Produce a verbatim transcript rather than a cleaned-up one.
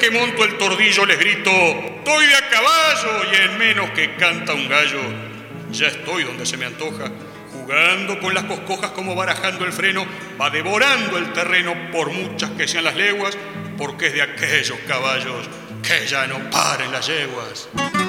que monto el tordillo les grito: estoy de a caballo, y en menos que canta un gallo, ya estoy donde se me antoja, jugando con las coscojas como barajando el freno, va devorando el terreno por muchas que sean las leguas, porque es de aquellos caballos que ya no paren las yeguas.